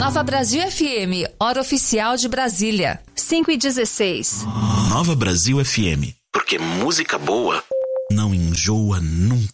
Nova Brasil FM, hora oficial de Brasília, 5h16. Nova Brasil FM, porque música boa não enjoa nunca.